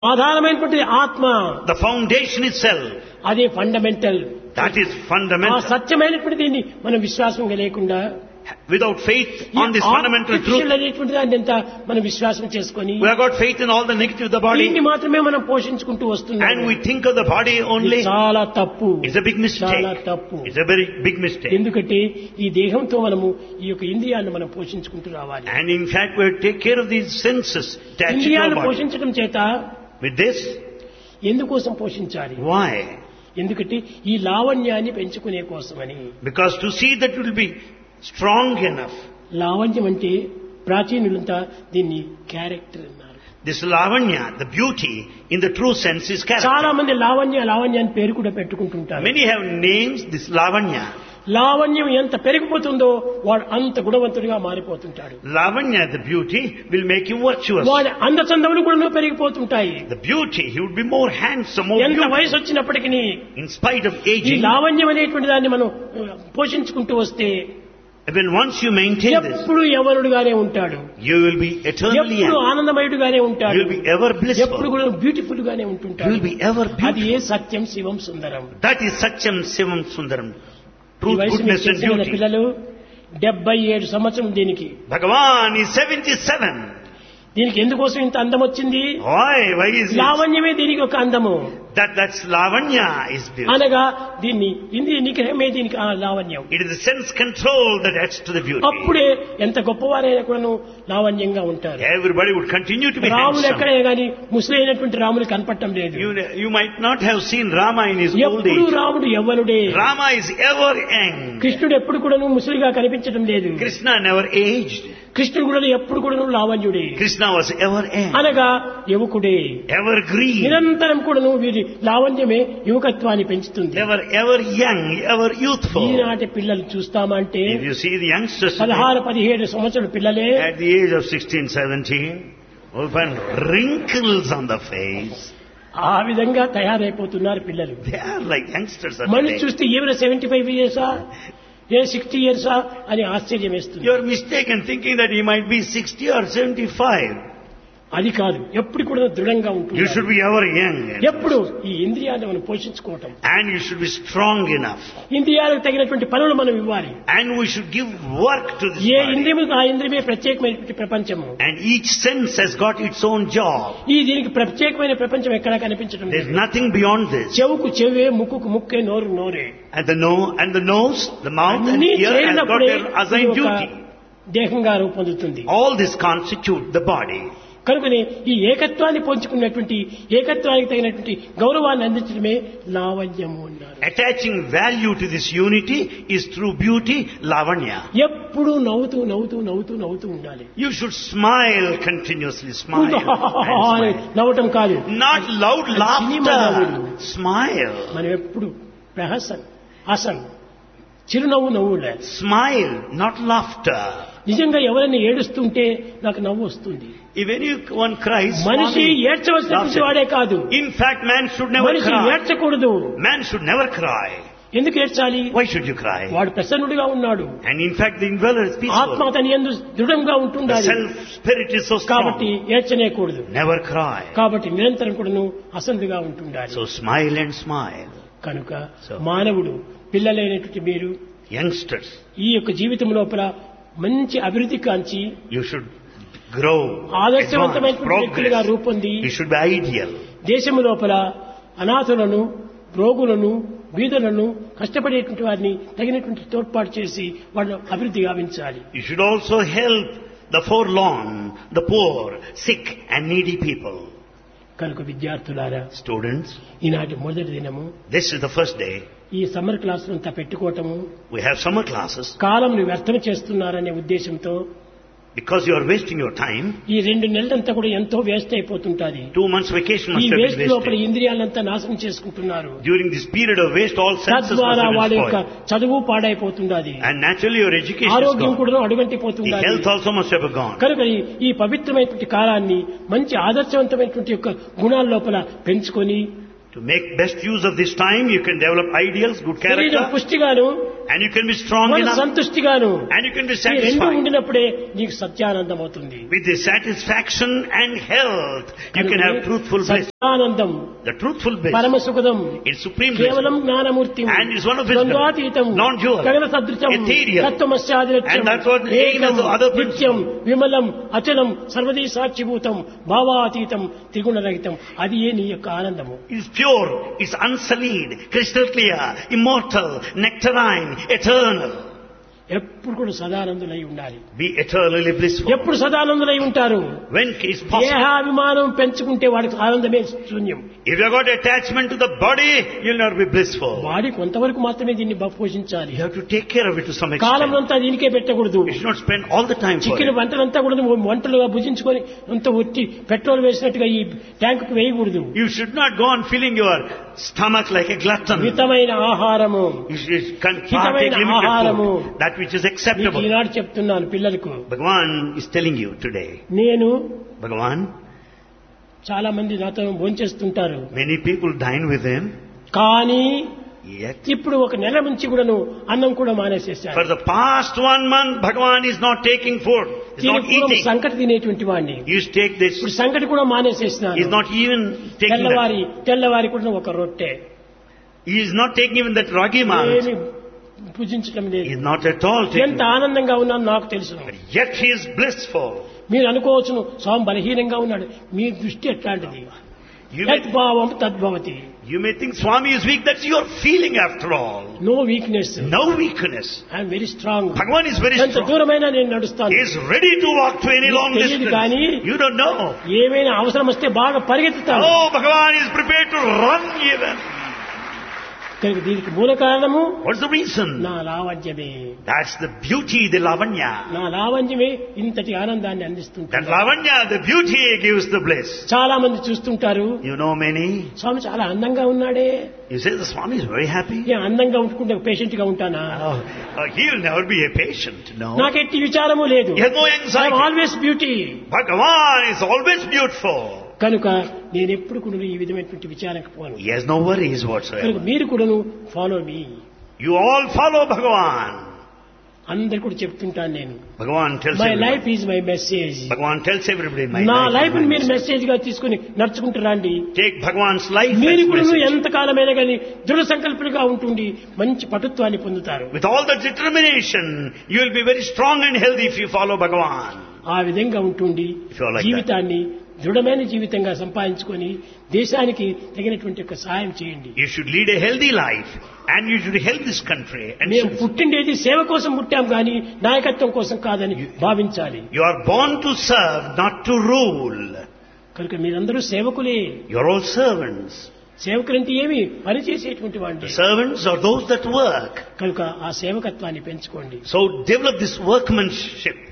ఆధారమైనటువంటి ఆత్మ, the foundation itself, అదే fundamental. that is ఆ fundamental. సత్యమైనటువంటి దీన్ని మనం విశ్వాసంగా లేకుండా Without faith on this fundamental truth, అనేటువంటి దాన్ని ఎంత మనం విశ్వాసం చేసుకొని we have got faith in all the negative of the body, దీన్ని మాత్రమే మనం పోషించుకుంటూ వస్తున్నాం. and we think of the body only. చాలా తప్పు. It's a big mistake. చాలా తప్పు. It's a very big mistake. ఎందుకంటే ఈ దేహంతో మనము ఈ యొక్క ఇంద్రియాలను మనం పోషించుకుంటూ రావాలి. And in fact, we take care of these senses attached to our ఇంద్రియాలను body. పోషించడం చేత With this, ఎందుకోసం పోషించాలి? why? ఎందుకంటే ఈ లావణ్యాన్ని పెంచుకునే కోసమని. Because to see that it will be strong enough. లావణ్యం అంటే ప్రాచీనులంతా దీన్ని క్యారెక్టర్ అన్నారు. This lavanya, the beauty in the true sense is చాలా character. మంది లావణ్య అని పేరు కూడా పెట్టుకుంటుంటారు. Many have names this lavanya. లావణ్యం ఎంత పెరిగిపోతుందో వాడు అంత గుణవంతుడిగా మారిపోతుంటాడు. Lavanya, the beauty, will make you virtuous. వాడి అందచందములు కూడా పెరిగిపోతుంటాయి. The beauty, he would be more handsome, more ఎంత వయసు beautiful. వచ్చినప్పటికీ In spite of ఈ aging, లావణ్యం అనేటువంటి దాన్ని మనం పోషించుకుంటూ వస్తే when once you maintain this, ఎప్పుడు యవ్వనుడుగానే ఉంటాడు. you will be eternally ఎప్పుడు young. ఆనందమయుడుగానే ఉంటాడు. You will be ever ఎప్పుడు blissful. కూడా బ్యూటిఫుల్ గానే You ఉంటుంటాడు. will be ever అది ఏ beautiful. Satyam Shivam Sundaram. That is Satyam Sivam Sundaram. ఈ Truth, వయసు goodness and చేసిన beauty. పిల్లలు 77 సంవత్సరం దీనికి. Bhagavan is 77. దీనికి ఎందుకోసం ఇంత అందం వచ్చింది? Why? Why is it? లావణ్యమే దీనికి ఒక అందము. That's lavanya is beauty. అనగా దీన్ని ఇంద్రియ నిగ్రహమే దీనికి ఆ లావణ్యం. It is the sense control that adds to the beauty. అప్పుడే ఎంత గొప్పవారైనా కూడాను లావణ్యంగా ఉంటారు. Everybody would continue to be Ramulu handsome. ఎక్కడే గాని ముసలైనటువంటి రాములు కనపడటం లేదు. You might not have seen Rama in his old ఎప్పుడు age. రాముడు యవ్వనుడే. Rama is ever young. కృష్ణుడు ఎప్పుడు కూడాను ముసలిగా కనిపించడం లేదు. Krishna never aged. కృష్ణుడు కూడా ఎప్పుడు కూడాను లావణ్యుడే. Krishna was ever young. అనగా యువకుడే. Evergreen. నిరంతరం కూడాను వీరి లావణ్యమే యువకత్వాన్ని పెంచుతుంది. Ever young, ever youthful. ఈనాటి పిల్లలు చూస్తామంటే If you see the youngsters today, 16-17 సంవత్సరాల పిల్లలే at the age of 16, 17, will find wrinkles on the face. ఆ విధంగా తయారైపోతున్నారు పిల్లలు. They are like youngsters of మనిషి today. చూస్తే ఏమైనా 75 ఇయర్సా 60 ఇయర్సా అని ఆశ్చర్యం వేస్తుంది. You are mistaken thinking that he might be 60 or 75. అది కాదు, ఎప్పుడు కూడా దృఢంగా You ఉంటుంది. should be ever young. ఎప్పుడు ఈ ఇంద్రియాలను మనం పోషించుకోవటం, And you should be strong enough. ఇంద్రియాలకు తగినటువంటి పనులు మనం ఇవ్వాలి. And we should give work to this A body. ఇంద్రియములకు ఆ ఇంద్రియమే ప్రత్యేకమైనటువంటి ప్రపంచము. And each sense has got its own job. ఈ దీనికి ప్రత్యేకమైన ప్రపంచం ఎక్కడా కనిపించడం There is లేదు. nothing beyond this. చెవుకు చెవే, ముక్కుకు ముక్కే, నోరు నోరే. And the nose, the mouth and అన్నీ ear has got చేరినప్పుడే their assigned ఇది ఒక duty. దేహంగా రూపొందుతుంది. All this constitute the body. కనుకనే ఈ ఏకత్వాన్ని పంచుకున్నటువంటి ఏకత్వానికి తగినటువంటి గౌరవాన్ని అందించడమే లావణ్యము అన్నారు. Attaching value to this unity is through beauty, lavanya. ఎప్పుడు నవ్వుతూ నవ్వుతూ నవ్వుతూ నవ్వుతూ ఉండాలి. You should smile continuously, smile. and smile. నవ్వటం కాదు, Not loud సినిమా laughter. నవ్వులు. Smile. మనం ఎప్పుడు హాసన్ చిరునవ్వు నవ్వులే. Smile, not laughter. నిజంగా ఎవరైనా ఏడుస్తుంటే నాకు నవ్వు వస్తుంది. If one cries, మనిషి Swami ఏడ్చవలసినటువంటి laughs. వాడే కాదు. In fact, man should never మనిషి cry. ఏడ్చకూడదు. Man should never cry. ఎందుకు ఏడ్చాలి? Why should you cry? వాడు ప్రసన్నుడిగా ఉన్నాడు. And in fact, the indweller is ఆత్మ peaceful. అతని యందు దృఢంగా The ఉంటుండాలి. self-spirit is so కాబట్టి strong. ఏడ్చనేకూడదు. Never cry. కాబట్టి నిరంతరం కూడాను అసందుగా ఉంటుండాలి. So smile and smile. కనుక So- మానవుడు, పిల్లలైనటువంటి మీరు Youngsters, ఈ యొక్క జీవితం లోపల మంచి అభివృద్ధి కాంచి you should grow, advance, ఆదర్శవంతమైనటువంటి వ్యక్తులుగా progress. రూపొంది You should be ideal. దేశము లోపల అనాథులను, రోగులను, బీదలను, కష్టపడేటువంటి వారిని తగినటువంటి తోడ్పాటు చేసి వాళ్ళను అభివృద్ధి గావించాలి. You should also help the forlorn, the poor, sick and needy people. కనుక విద్యార్థులారా, Students, ఈనాటి మొదటి దినము this is the first day. ఈ summer క్లాసులంతా పెట్టుకోవటము, We have summer classes. కాలంను వ్యర్థం చేస్తున్నారనే ఉద్దేశంతో Because you are wasting your time. ఈ 2 నెలలంతా కూడా ఎంతో వేస్ట్ అయిపోతుంటాది. 2 months vacation ఈ must have వేస్ట్ been లోపల wasted. ఇంద్రియాలంతా నాశనం చేసుకుంటున్నారు. During this period of waste, all senses must తద్వారా have వాళ్ళ been యొక్క spoiled. చదువు పాడైపోతుండాది. And naturally your education is ఆరోగ్యం gone. కూడా The అడుగంటిపోతుండాలి. health also must have gone. కనుక ఈ పవిత్రమైనటువంటి కాలాన్ని మంచి ఆదర్శవంతమైనటువంటి యొక్క గుణాల లోపల పెంచుకొని To make best use of this time, you can develop ideals, good శరీరం character. పుష్టిగాను and you can be strong enough, సంతుష్టిగాను and you can be ఈ రెండు satisfied. ఉండినప్పుడే నీకు సత్యానందం అవుతుంది. With the satisfaction and health, you can have truthful bliss. Satyanandam The truthful bliss పరమ సుఖదం is supreme bliss, కేవలం Gnanamurthy and is one of wisdom, ద్వంద్వాతీతం non-dual, గగన సదృశం ethereal, తత్వమస్యాదిరత్యం and that's what the aim of the other నిత్యం principle. విమలం అచలం సర్వదీ సాక్షిభూతం భావాతీతం త్రిగుణరహితం అది ఏ నీ యొక్క ఆనందము. It's pure, it's unsullied, crystal clear, immortal, nectarine, eternal. ఎప్పుడు కూడా సదానందులై ఉండాలి. Be eternally blissful. ఎప్పుడు సదానందులై ఉంటారు? When is possible? దేహాభిమానం పెంచుకుంటే వాడికి ఆనందమే శూన్యం. If you have got attachment to the body, you'll never be blissful. వాడి కొంతవరకు మాత్రమే దీన్ని పోషించాలి. You have to take care of it to some column extent. అంతా దీనికే పెట్టకూడదు. You should not spend all the time for చిక్కిన it. వంటలంతా కూడా నువ్వు వంటలుగా భుజించుకొని అంత ఒట్టి పెట్రోల్ వేసినట్టుగా ఈ ట్యాంకుకు వేయకూడదు. You should not go on filling your stomach like a glutton. మితమైన ఆహారము, You should partake హితమైన limited ఆహారము. food, that which is మీకు acceptable. ఈనాడు చెప్తున్నాను పిల్లలకు. Bhagavan is telling you today. నేను Bhagavan, చాలా మంది నాతో భోంచేస్తుంటారు. many people dine with him, కానీ yet ఇప్పుడు ఒక నెల నుంచి కూడాను అన్నం కూడా మానేసేసారు. for the past 1 month, Bhagavan is not taking food, is not eating. సంకటి తినేటువంటి వాడిని He used to take this, ఇప్పుడు సంకటి కూడా మానేసేసినాను. he is not even taking that. తెల్లవారి కూడా ఒక రొట్టె He is not taking even that ragi malt. ఏమి పూజించడం He లేదు. is not at all taking ఎంత ఆనందంగా ఉన్నాను నాకు తెలుసు. but yet he is blissful. మీరు అనుకోవచ్చును స్వామి బలహీనంగా ఉన్నాడు. మీ దృష్టి ఎట్లాంటిది? You may, యద్భావం తద్భవతి. you may think Swami is weak, that's your feeling after all. No weakness, No weakness. I'm very strong. Bhagavan is very ఎంత strong. దూరమైనా నేను నడుస్తాను. He is ready to walk to any నీకు long తెలియదు distance. కానీ You don't know. ఏమైనా అవసరం వస్తే బాగా పరిగెత్తుతాను. Oh, Bhagavan is prepared to run even. కనుక దీనికి మూల కారణము What's the reason? నా లావణ్యమే. That's the beauty, the lavanya. నా లావణ్యమే ఇంతటి ఆనందాన్ని అందిస్తుంది. That lavanya, the beauty gives the bliss. చాలా మంది చూస్తుంటారు, You know many. స్వామి చాలా అందంగా ఉన్నాడే. You say the Swami is very happy. నేను అందంగా ఉంటుకుంటే పేషెంట్ గా ఉంటానా? He will never be a patient. No. నాకెట్టి విచారము లేదు. He has no anxiety. Always beauty. Bhagavan is always beautiful. కనుక నేను ఎప్పుడు కూడా ఈ విధమైనటువంటి విచారణకు పోను. He has no worries కనుక whatsoever. మీరు కూడాను follow me. You all follow Bhagavan. అందరు కూడా చెప్తుంటాను నేను. Bhagavan tells my everybody. Life is my message. Bhagavan tells everybody, my నా life లైఫ్ is my మీరు message. మెసేజ్ గా తీసుకుని నడుచుకుంటారండి. Take Bhagavan's life మీరు as కూడా message. ఎంతకాలమైనా కానీ దృఢ సంకల్పులుగా ఉంటుండి మంచి పటుత్వాన్ని పొందుతారు. With all that determination, you will be very strong and healthy if you follow Bhagavan. ఆ విధంగా ఉంటుండి If you are like జీవితాన్ని దృఢమైన జీవితంగా సంపాదించుకొని దేశానికి తగినటువంటి ఒక సహాయం చేయండి. You should lead a healthy life and you should help this country. And మేము పుట్టిండేది సేవ కోసం పుట్టాం కానీ నాయకత్వం కోసం కాదని భావించాలి. you are born to serve, not to rule. కనుక మీరందరూ సేవకులే. You are all servants. సేవకులంటే ఏమి పని చేసేటువంటి The వాళ్ళు. servants are those that work. కనుక ఆ సేవకత్వాన్ని పెంచుకోండి. So develop this workmanship.